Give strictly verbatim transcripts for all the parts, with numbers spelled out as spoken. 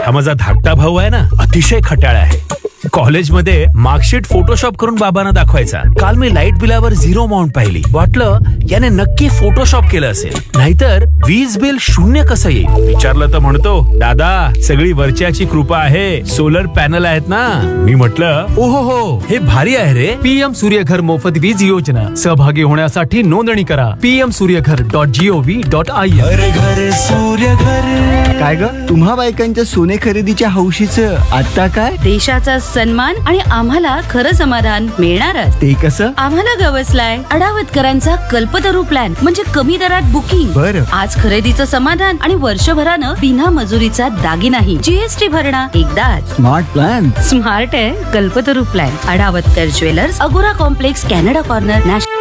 हा माझा धाकटा भाऊ आहे ना, अतिशय खट्याळ आहे. कॉलेजमध्ये मार्कशीट फोटोशॉप करून बाबांना दाखवायचा. काल मी लाईट बिलावर झिरो अमाऊंट पाहिली. वाटलं याने नक्की फोटोशॉप केलं असेल, नाहीतर वीज बिल शून्य कसं येईल. विचारलं तर म्हणतो, दादा सगळी वरच्याची कृपा आहे, सोलर पॅनल आहेत ना. मी म्हटलं, ओहो हो, हे भारी आहे रे. पीएम सूर्यघर मोफत वीज योजना. सहभागी होण्यासाठी नोंदणी करा PM Surya Ghar dot G O V dot I N. घर सूर्यघर. काय ग, तुम्हा बायकांच्या सोने खरेदीच्या हौशीचं आता काय? देशाचा सन्मान आणि आम्हाला खरं समाधान मिळणारच. ते कसं? आम्हाला गवसलाय अडावतकरांचा कल्पतरू प्लॅन, म्हणजे कमी दरात बुकिंग. बरं. आज खरेदीचं समाधान आणि वर्षभरानं बिना मजुरीचा दागिनाही. जीएसटी भरणा एकदाच. Smart plan. स्मार्ट आहे कल्पतरू प्लॅन. अडावतकर ज्वेलर्स, अगोरा complex, Canada corner, national.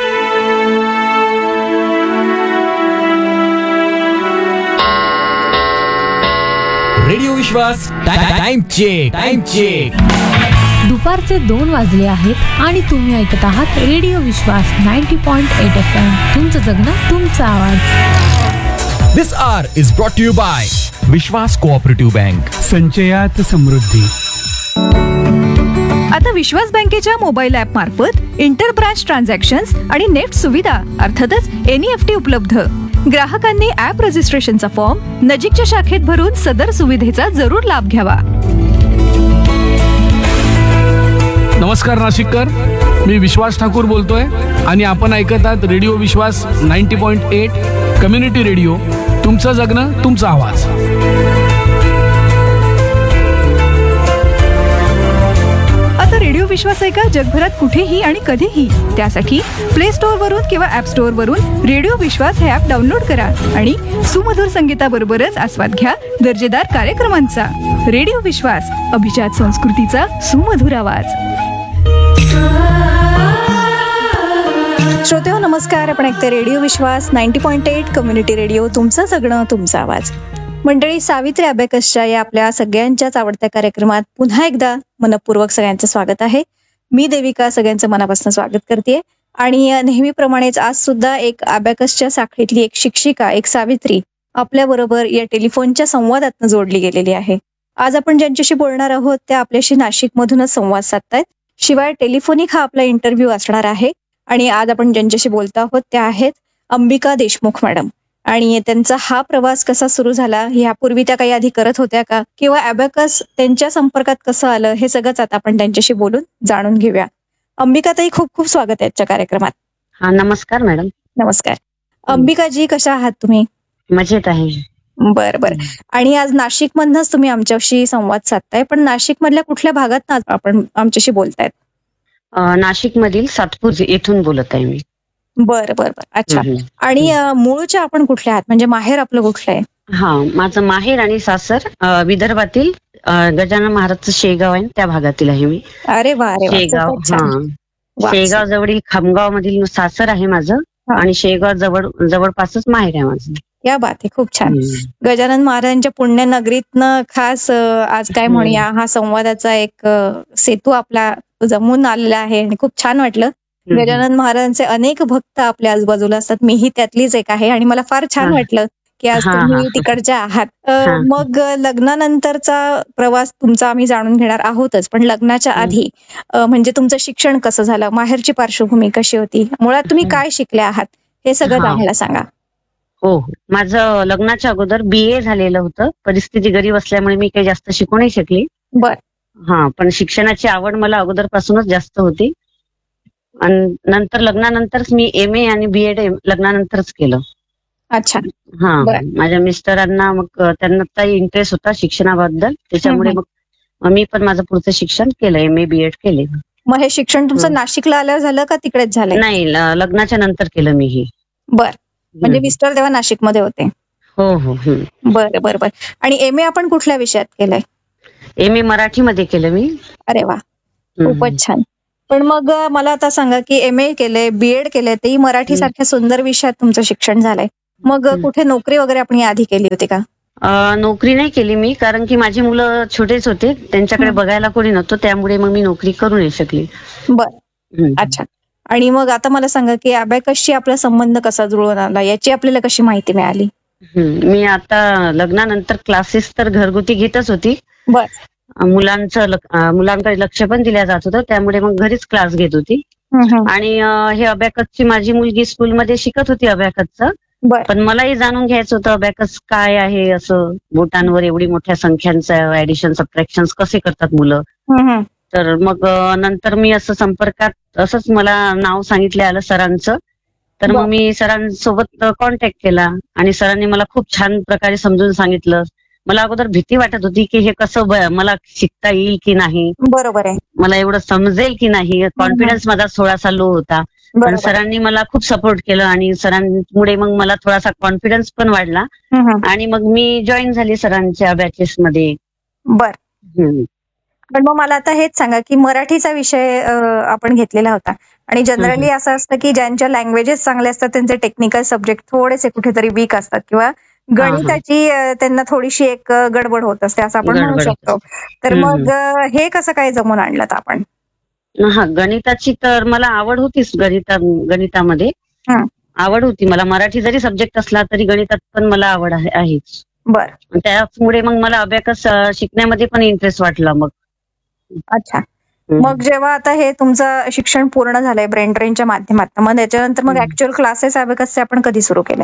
Radio विश्वास. Time check. Time check. दुपारचे दोन वाजले आहेत आणि तुम्ही ऐकत आहात रेडिओ विश्वास नव्वद पॉइंट आठ एफ एम. तुमचं जगणं तुमचा आवाज. दिस R is brought to you bye Vishwas cooperative bank. संचयात समृद्धी. आता विश्वास बँकेच्या मोबाईल ऍप मार्फत इंटर ब्रांच ट्रान्झॅक्शन्स आणि नेट सुविधा अर्थातच एनईएफटी उपलब्ध. ग्राहकांनी ऍप रजिस्ट्रेशनचा फॉर्म नजीकच्या शाखेत भरून सदर सुविधेचा जरूर लाभ घ्यावा. नमस्कार नाशिककर, मी विश्वास ठाकूर बोलतोय आणि आपण ऐकत आहात रेडिओ विश्वास नव्वद पॉइंट आठ कम्युनिटी रेडिओ. तुमचं जगणं तुमचा आवाज. आता रेडिओ विश्वास ऐका जगभरात कुठेही आणि कधीही. त्यासाठी प्ले स्टोअर वरून किंवा ऍप स्टोअर वरून रेडिओ विश्वास हे ऍप डाउनलोड करा आणि सुमधुर संगीताबरोबरच आस्वाद घ्या दर्जेदार कार्यक्रमांचा. रेडिओ विश्वास, अभिजात संस्कृतीचा सुमधुर आवाज. श्रोतेहो नमस्कार, आपण ऐकते रेडिओ विश्वास नव्वद पॉइंट आठ कम्युनिटी रेडिओ. तुमचं जगणं तुमचा आवाज. मंडळी, सावित्री अबॅकसच्या या आपल्या सगळ्यांच्याच आवडत्या कार्यक्रमात पुन्हा एकदा मनपूर्वक सगळ्यांचं स्वागत आहे. मी देविका सगळ्यांचं मनापासून स्वागत करते. आणि नेहमीप्रमाणेच आज सुद्धा एक अबॅकसच्या साखळीतली एक शिक्षिका, एक सावित्री आपल्या बरोबर या टेलिफोनच्या संवादातून जोडली गेलेली आहे. आज आपण ज्यांच्याशी बोलणार आहोत त्या आपल्याशी नाशिक मधूनच संवाद साधतायत. शिवाय टेलिफोनिक हा आपला इंटरव्ह्यू असणार आहे. आणि आज आपण ज्यांच्याशी बोलतो आहोत त्या आहेत अंबिका देशमुख मॅडम. आणि त्यांचा हा प्रवास कसा सुरू झाला, यापूर्वी त्या काही आधी करत होत्या का, किंवा अबॅकस त्यांच्या संपर्कात कसं आलं, हे सगळंच आता आपण त्यांच्याशी बोलून जाणून घेऊया. अंबिका ताई, खूप खूप स्वागत आहे आजच्या कार्यक्रमात. हा, नमस्कार मॅडम. नमस्कार. अंबिकाजी, कशा आहात तुम्ही? मजेत आहे. बरं बरं. आणि आज नाशिक मधनच तुम्ही आमच्याशी संवाद साधताय, पण नाशिक मधल्या कुठल्या भागात आपण आमच्याशी बोलतायत? नाशिक मधील सातपूर येथून बोलत आहे मी. बरं बरं बरं. अच्छा. आणि मूळच्या आपण कुठल्या आहात, म्हणजे माहेर आपलं कुठलं आहे? हा, माझं माहेर आणि सासर विदर्भातील गजानन महाराजचं शेगाव आहे, त्या भागातील आहे मी. अरे वा. शेगाव. हा, शेगाव जवळील खामगाव मधील सासर आहे माझं आणि शेगाव जवळ जवळपासच माहेर आहे माझं. या बात आहे, खूप छान. गजानन महाराजांच्या पुण्यनगरीतनं खास आज काय म्हणूया, हा संवादाचा एक सेतू आपला जमून आलेला आहे आणि खूप छान वाटलं. गजानन महाराजांचे अनेक भक्त आपल्या आजूबाजूला असतात, मीही त्यातलीच एक आहे आणि मला फार छान वाटलं की आज तुम्ही तिकडच्या आहात. मग लग्नानंतरचा प्रवास तुमचा आम्ही जाणून घेणार आहोतच, पण लग्नाच्या आधी म्हणजे तुमचं शिक्षण कसं झालं, माहेरची पार्श्वभूमी कशी होती, मुळात तुम्ही काय शिकले आहात, हे सगळं आम्हाला सांगा. हो, माझं लग्नाच्या अगोदर बी ए झालेलं होतं. परिस्थिती गरीब असल्यामुळे मी काही जास्त शिकू नाही शकली. बर. हा, पण शिक्षणाची आवड मला अगोदरपासूनच जास्त होती. आणि नंतर लग्नानंतरच मी एम ए आणि बी एड लग्नानंतरच केलं. अच्छा. हा, माझ्या मिस्टरांना मग त्यांना इंटरेस्ट होता शिक्षणाबद्दल, त्याच्यामुळे मग मी पण माझं पुढचं शिक्षण केलं, एम ए बी एड केले. मग हे शिक्षण तुमचं नाशिकला आल्यावर झालं का तिकडेच झालं? नाही, लग्नाच्या नंतर केलं मी हे. बर. म्हणजे मिस्टर तेव्हा नाशिकमध्ये होते? हो हो. बरं बरं बरं. आणि एम ए आपण कुठल्या विषयात केलंय? एम ए मराठीमध्ये केलं मी. अरे वा, खूपच छान. पण मग मला आता सांगा की एम ए केलंय, बी एड केलंय, तेही मराठी सारख्या सुंदर विषयात तुमचं शिक्षण झालंय, मग कुठे नोकरी वगैरे आपण आधी केली होती का? नोकरी नाही केली मी, कारण की माझी मुलं छोटेच होते, त्यांच्याकडे बघायला कोणी नव्हतं, त्यामुळे मग मी नोकरी करू नाही शकली. बर. अच्छा. आणि मग आता मला सांगा की अबॅकसशी आपला संबंध कसा जुळून आला, याची आपल्याला कशी माहिती मिळाली? हम्म. मी आता लग्नानंतर क्लासेस तर घरगुती घेतच होती. बर. मुलांचं लक- अं, मुलांकडे लक्ष पण दिल्या जात होतं, त्यामुळे मग घरीच क्लास घेत होती. हम्म, हम्म. आणि अं, हे अबॅकसची माझी मुलगी स्कूलमध्ये शिकत होती अबॅकसचं. बर. पण मलाही जाणून घ्यायचं होतं अबॅकस काय आहे, असं बोटांवर एवढी मोठ्या संख्यांचं ऍडिशन सबट्रॅक्शन कसे करतात मुलं. हम्म, हम्म. तर मग अं, नंतर मी असं संपर्कात असंच मला नाव सांगितलं आलं सरांचं. तर मग बर. मी सरांसोबत कॉन्टॅक्ट केला आणि सरांनी मला खूप छान प्रकारे समजून सांगितलं. मला अगोदर भीती वाटत होती की हे कसं ब- मला शिकता येईल की नाही, बरोबर आहे. मला एवढं समजेल की नाही, कॉन्फिडन्स माझा थोडासा लो होता. पण बरोबर. सरांनी मला खूप सपोर्ट केलं आणि सरांमुळे मग मला थोडासा कॉन्फिडन्स पण वाढला हम्म, हम्म. आणि मग मी जॉईन झाली सरांच्या बॅचेस मध्ये. बर. हम्म. पण मग मला आता हेच सांगा की मराठीचा विषय अ, आपण घेतलेला होता आणि जनरली असं असतं की ज्यांच्या लँग्वेजेस चांगले असतात त्यांचे टेक्निकल सब्जेक्ट थोडेसे कुठेतरी वीक असतात किंवा गणिताची अ, त्यांना थोडीशी एक अ, गडबड होत असते असं आपण म्हणू गडबड होत शकतो. तर हम्म, मग अ, हे कसं काय जमून आणलं आपण? हा, गणिताची तर मला आवड होतीच. गणिता गणितामध्ये हं. आवड होती मला. मराठी जरी सब्जेक्ट असला तरी गणितात पण मला आवड आहे आहेच. बर. आणि त्यामुळे मग मला अबॅकस अं, शिकण्यामध्ये पण इंटरेस्ट वाटला मग. अच्छा. हम्म. मग जेव्हा आता हे तुमचं शिक्षण पूर्ण झालंय ब्रेन ट्रेनच्या माध्यमातून मग त्याच्यानंतर मग हम्म. ऍक्च्युअल क्लासेस अबॅकसचे आपण कधी सुरू केले?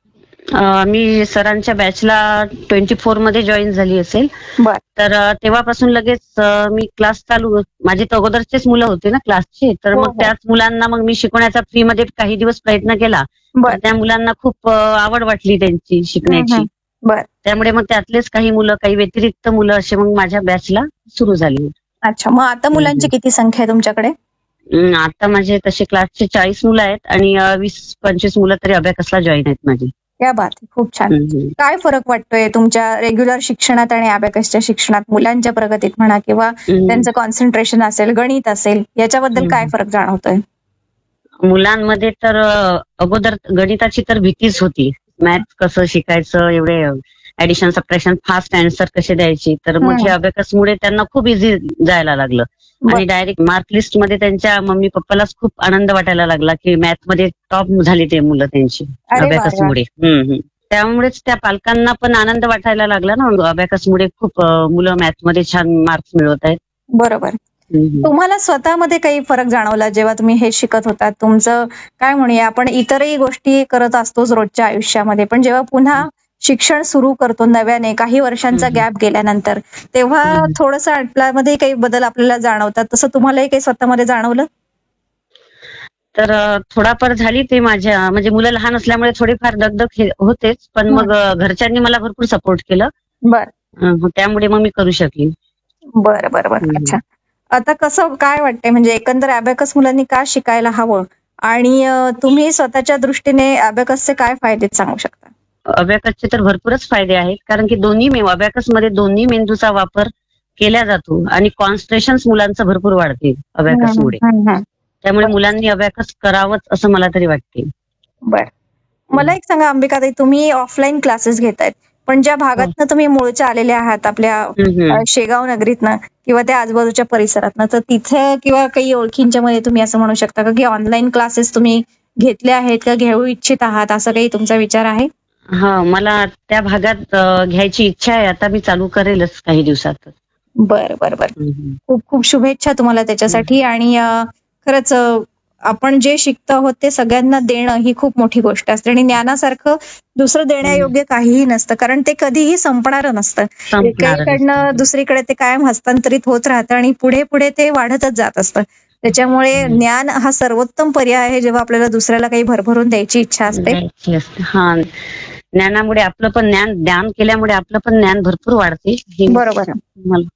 अं, मी सरांच्या बॅचला ट्वेंटी फोर मध्ये जॉईन झाली असेल. बर. तर अं, तेव्हापासून लगेच अं, मी क्लास चालू, माझे तर अगोदरचेच मुलं होते ना क्लासचे, तर हो, मग हो. त्याच मुलांना मग मी शिकवण्याचा फ्री मध्ये काही दिवस प्रयत्न केला. बर. तर त्या मुलांना खूप अं, आवड वाटली त्यांची हं, शिकण्याची. हं. बर. त्यामुळे मग त्यातलेच काही मुलं, काही व्यतिरिक्त मुलं असे मग माझ्या बॅचला सुरू झाली. अच्छा. मग आता मुलांची किती संख्या आहे तुमच्याकडे? हम्म, आता माझे तसे क्लासचे चाळीस मुलं आहेत आणि अं, वीस पंचवीस मुलं तरी अबॅकसला जॉईन आहेत माझी. क्या बात आहे. खूप छान. हम्म. काय फरक वाटतोय तुमच्या रेग्युलर शिक्षणात आणि अबॅकसच्या शिक्षणात मुलांच्या प्रगतीत म्हणा किंवा हम्म. त्यांचं कॉन्सन्ट्रेशन असेल, गणित असेल, याच्याबद्दल काय हम्म. फरक जाणवतोय? मुलांमध्ये तर अं, अगोदर गणिताची तर भीतीच होती. मॅथ कसं शिकायचं, एवढे ऍडिशन सबट्रॅक्शन फास्ट आन्सर कसे द्यायचे. तर मग हे हम्म. अबॅकसमुळे त्यांना खूप इझी जायला लागलं बर. आणि डायरेक्ट मार्क लिस्ट मध्ये त्यांच्या मम्मी पप्पालाच खूप आनंद वाटायला लागला की मॅथ मध्ये टॉप झाली ते मुलं त्यांची अरे वा, वा. अबॅकसमुळे. हम्म, हम्म. त्यामुळेच त्या पालकांना पण आनंद वाटायला लागला ना, अबॅकसमुळे खूप अं, मुलं मॅथ मध्ये छान मार्क्स मिळवत आहेत. बरोबर. हम्म. तुम्हाला स्वतःमध्ये काही फरक जाणवला जेव्हा तुम्ही हे शिकत होता? तुमचं काय म्हणूया, आपण इतरही गोष्टी करत असतोच रोजच्या आयुष्यामध्ये, पण जेव्हा पुन्हा शिक्षण सुरू करतो नव्याने काही वर्षांचा हम्म. गॅप गेल्यानंतर, तेव्हा हम्म. थोडंसं आपल्यामध्ये काही बदल आपल्याला जाणवतात. तसं तुम्हालाही काही स्वतःमध्ये जाणवलं? तर अं, थोडाफार झाली ते माझ्या, म्हणजे मुलं लहान असल्यामुळे थोडीफार दगदग हे होतेच, पण मग अं, घरच्यांनी मला भरपूर सपोर्ट केलं. बर. अं, त्यामुळे मग मी करू शकली. बरं बरं बरं. हम्म. अच्छा. आता कसं काय वाटतंय, म्हणजे एकंदर अबॅकस मुलांनी का शिकायला हवं आणि अ, तुम्ही स्वतःच्या दृष्टीने अबॅकसचे काय फायदे सांगू शकता? अबॅकसचे तर भरपूरच फायदे आहेत, कारण की दोन्ही मे अबॅकस मध्ये दोन्ही मेंदूचा वापर केला जातो आणि कॉन्सन्ट्रेशन मुलांचं भरपूर वाढते अबॅकसमुळे. हम्म, हम्म. त्यामुळे मुलांनी अबॅकस करावंच असं मला तरी वाटते. बर. मला एक सांगा अंबिकाताई, तुम्ही ऑफलाईन क्लासेस घेतायत, पण ज्या भागातनं तुम्ही मूळच्या आलेल्या आहात आपल्या हम्म, अ, हम्म. शेगाव नगरीतनं किंवा त्या आजूबाजूच्या परिसरातनं, तर तिथे किंवा काही ओळखींच्या मध्ये तुम्ही असं म्हणू शकता का की ऑनलाईन क्लासेस तुम्ही घेतले आहेत का घेऊ इच्छित आहात, असं काही तुमचा विचार आहे? हा, मला त्या भागात अं, घ्यायची इच्छा आहे. आता मी चालू करेलच काही दिवसात. बरं बरं बरं. हम्म. खूप खूप शुभेच्छा तुम्हाला त्याच्यासाठी. आणि अ, खरंच अ, आपण जे शिकतो आहोत ते सगळ्यांना देणं ही खूप मोठी गोष्ट असते आणि ज्ञानासारखं दुसरं देण्यायोग्य काहीही नसतं, कारण ते कधीही संपणारं नसतं. संपणार एकाकडनं दुसरीकडे ते कायम हस्तांतरित होत राहतं आणि पुढे पुढे ते वाढतच जात असतं. त्याच्यामुळे ज्ञान हा सर्वोत्तम पर्याय आहे जेव्हा आपल्याला दुसऱ्याला काही भरभरून द्यायची इच्छा असते. द्यायची असते. हा, ज्ञानामुळे आपलं पण ज्ञान ज्ञान केल्यामुळे आपलं पण ज्ञान भरपूर वाढते. हे बरोबर. मला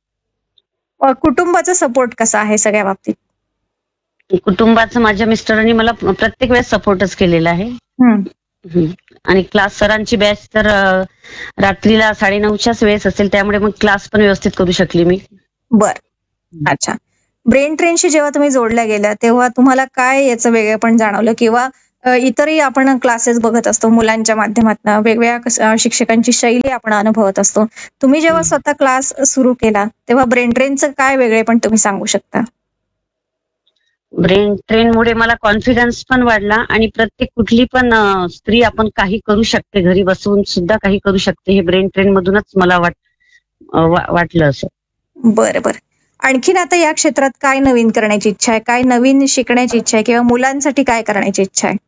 अ, कुटुंबाचा सपोर्ट कसा आहे सगळ्या बाबतीत? कुटुंबाचं, माझ्या मिस्टरांनी मला प्रत्येक वेळेस सपोर्टच केलेला आहे. हम्म. हम्म. आणि क्लास सरांची बॅच तर अं, रात्रीला साडेनऊच्याच वेळेस असेल, त्यामुळे मग क्लास पण व्यवस्थित करू शकली मी. बर. अच्छा. ब्रेन ट्रेनशी जेव्हा तुम्ही जोडल्या गेल्या तेव्हा तुम्हाला काय याचं वेगळेपण जाणवलं किंवा अ, इतरही आपण क्लासेस बघत असतो मुलांच्या माध्यमातून, वेगवेगळ्या कस- अ, शिक्षकांची शैली आपण अनुभवत असतो. तुम्ही जेव्हा स्वतः क्लास सुरू केला तेव्हा ब्रेन ट्रेनचं काय वेगळेपण तुम्ही सांगू शकता? ब्रेन ट्रेनमुळे मला कॉन्फिडन्स पण वाढला आणि प्रत्येक कुठली पण अं, स्त्री आपण काही करू शकते, घरी बसून सुद्धा काही करू शकते, हे ब्रेन ट्रेन मधूनच मला वाट अं, वा- वाटलं असं. बरं बरं. आणखीन आता या क्षेत्रात काय नवीन करण्याची इच्छा आहे, काय नवीन शिकण्याची इच्छा आहे, किंवा मुलांसाठी काय करण्याची इच्छा आहे?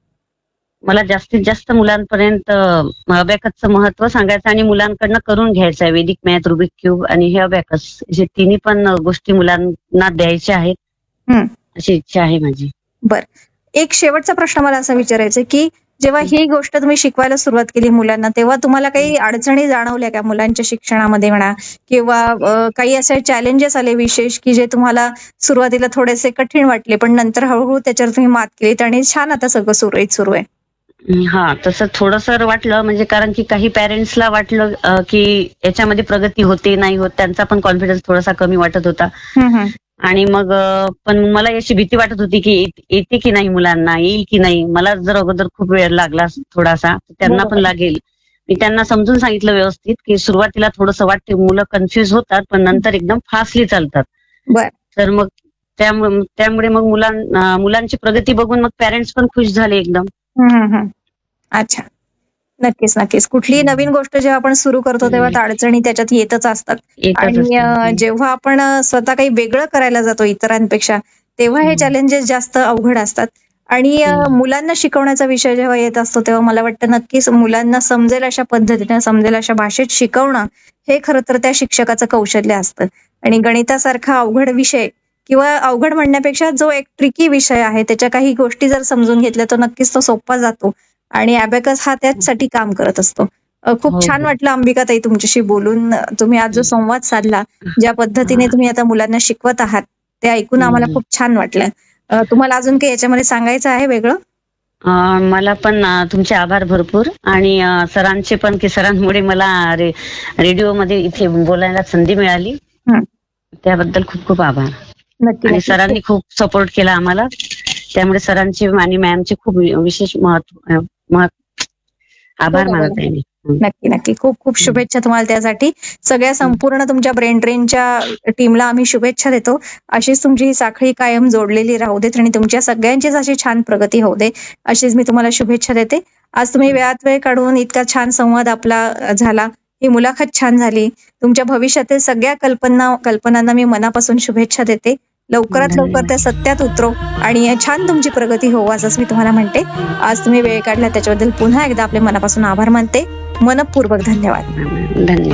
मला जास्तीत जास्त मुलांपर्यंत अबॅकसचं महत्व सांगायचं आणि मुलांकडनं करून घ्यायचं आहे. वेदिक मॅथ, रुबिक क्यूब आणि हे अबॅकस, हे तिन्ही पण गोष्टी मुलांना द्यायच्या आहेत, हम्म. अशी इच्छा आहे माझी. बर. एक शेवटचा प्रश्न मला असा विचारायचा आहे की जेव्हा ही गोष्ट तुम्ही शिकवायला सुरुवात केली मुलांना, तेव्हा तुम्हाला काही अडचणी जाणवल्या का मुलांच्या शिक्षणामध्ये म्हणा, किंवा अ, काही असे चॅलेंजेस आले विशेष की जे तुम्हाला सुरुवातीला थोडेसे कठीण वाटले, पण नंतर हळूहळू त्याच्यावर तुम्ही मात केलीत आणि छान आता सगळं सुरळीत सुरू आहे? हा, तसं थोडंसं वाटलं, म्हणजे कारण की काही पॅरेंट्सला वाटलं अं, की याच्यामध्ये प्रगती होते नाही होत, त्यांचा पण कॉन्फिडन्स थोडासा कमी वाटत होता. हम्म, हम्म. आणि मग अं, पण मला याची भीती वाटत होती की येत- येते की नाही मुलांना, येईल की नाही. मला जर अगोदर खूप वेळ लागला थोडासा, तर त्यांना पण बरोबर. लागेल. मी त्यांना समजून सांगितलं व्यवस्थित की सुरुवातीला थोडंसं वाटते, मुलं कन्फ्युज होतात पण नंतर एकदम फास्टली चालतात. बर. तर मग त्यामुळे त्यामुळे मग मुलां अं, मुलांची प्रगती बघून मग पॅरेंट्स पण खुश झाले एकदम. हम्म, हम्म, हम्म. अच्छा. नक्कीच नक्कीच. कुठलीही नवीन गोष्ट जेव्हा आपण सुरू करतो तेव्हा त्या अडचणी त्याच्यात येतच असतात. येतच आणि अ, असतात. जेव्हा आपण अ, स्वतः काही वेगळं करायला जातो इतरांपेक्षा, तेव्हा हे चॅलेंजेस जास्त अवघड असतात. आणि अ, हम्म. मुलांना शिकवण्याचा विषय जेव्हा येत असतो तेव्हा मला वाटतं नक्कीच मुलांना समजेल अशा पद्धतीने, समजेल अशा भाषेत शिकवणं हे खरं तर त्या शिक्षकाचं कौशल्य असतं. आणि गणितासारखा अवघड विषय, किंवा अवघड म्हणण्यापेक्षा जो एक ट्रिकी विषय आहे, त्याच्या काही गोष्टी जर समजून घेतल्या तर नक्कीच तो सोपा जातो. आणि अबॅकस हा त्याचसाठी काम करत असतो. अ, खूप हो, छान हो. वाटलं अंबिकाताई तुमच्याशी बोलून. अ, तुम्ही आज जो संवाद साधला, ज्या पद्धतीने तुम्ही आता मुलांना शिकवत आहात, ते ऐकून आम्हाला खूप छान वाटलं. अ, तुम्हाला अजून काही याच्यामध्ये सांगायचं आहे वेगळं? अं, मला पण अं, तुमचे आभार भरपूर, आणि अं, सरांचे पण, की सरांमुळे मला रे, रेडिओमध्ये इथे बोलायला संधी मिळाली, हं. त्याबद्दल खूप खूप आभार. नक्की आणि नक्की. सरांनी खूप सपोर्ट केला आम्हाला, त्यामुळे सरांचे आणि मॅमचे खूप विशेष महत्व महत्व आभार बरोबर. मानत आहे मी. हं. नक्की नक्की. खूप खूप शुभेच्छा तुम्हाला त्यासाठी. सगळ्या संपूर्ण तुमच्या ब्रेन ट्रेनच्या टीमला आम्ही शुभेच्छा देतो. अशीच तुमची ही साखळी कायम जोडलेली राहू देत आणि तुमच्या सगळ्यांचीच अशी छान प्रगती होऊ दे, अशीच मी तुम्हाला शुभेच्छा देते. आज तुम्ही वेळात वेळ काढून इतका छान संवाद आपला अ, झाला. ही मुलाखत छान झाली. तुमच्या भविष्यातील सगळ्या कल्पना कल्पनांना मी मनापासून शुभेच्छा देते. लवकरात लवकर त्या सत्यात उतरो आणि छान तुमची प्रगती होवो असंच मी तुम्हाला म्हणते. आज तुम्ही वेळ काढला त्याच्याबद्दल पुन्हा एकदा आपले मनापासून आभार मानते. मनपूर्वक धन्यवाद. धन्यवाद.